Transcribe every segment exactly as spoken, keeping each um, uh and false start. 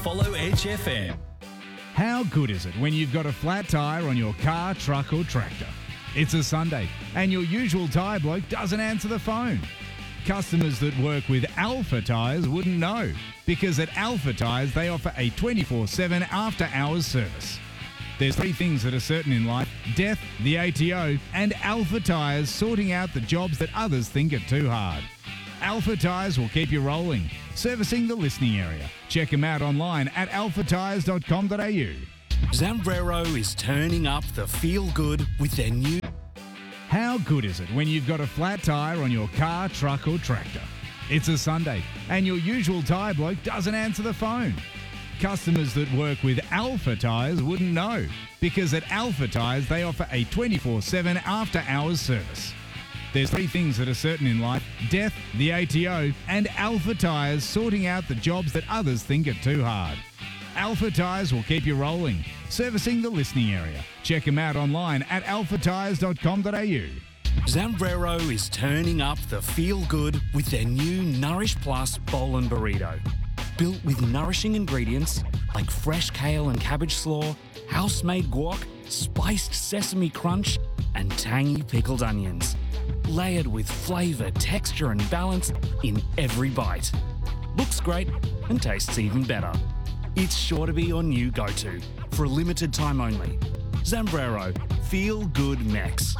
Follow Edge F M. How good is it when you've got a flat tyre on your car, truck or tractor? It's a Sunday and your usual tyre bloke doesn't answer the phone. Customers that work with Alpha Tyres wouldn't know, because at Alpha Tyres they offer a twenty-four seven after-hours service. There's three things that are certain in life: death, the A T O, and Alpha Tyres sorting out the jobs that others think are too hard. Alpha Tyres will keep you rolling, servicing the listening area. Check them out online at alpha tyres dot com dot a u. Zambrero is turning up the feel-good with their new... How good is it when you've got a flat tyre on your car, truck or tractor? It's a Sunday and your usual tyre bloke doesn't answer the phone. Customers that work with Alpha Tyres wouldn't know, because at Alpha Tyres they offer a twenty-four seven after-hours service. There's three things that are certain in life: death, the A T O, and Alpha Tyres sorting out the jobs that others think are too hard. Alpha Tyres will keep you rolling, servicing the listening area. Check them out online at alpha tyres dot com dot a u. Zambrero is turning up the feel-good with their new Nourish Plus Bowl and Burrito. Built with nourishing ingredients like fresh kale and cabbage slaw, house-made guac, spiced sesame crunch, and tangy pickled onions. Layered with flavour, texture and balance in every bite. Looks great and tastes even better. It's sure to be your new go-to for a limited time only. Zambrero, Feel Good Mex.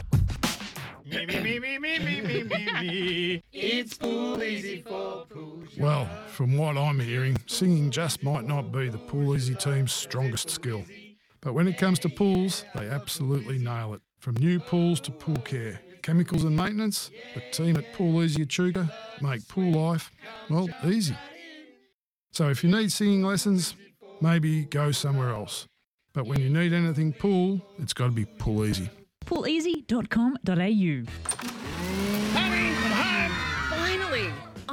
Me, me, me, me, me, me, me, me, me. It's Pool Easy for Pool. Well, from what I'm hearing, singing just might not be the Pool Easy team's strongest skill. But when it comes to pools, they absolutely nail it. From new pools to pool care, chemicals and maintenance, the team at Pool Easy Echuca make pool life, well, easy. So if you need singing lessons, maybe go somewhere else. But when you need anything pool, it's got to be Pool Easy. pool easy dot com dot a u. Honey, I'm home! Finally!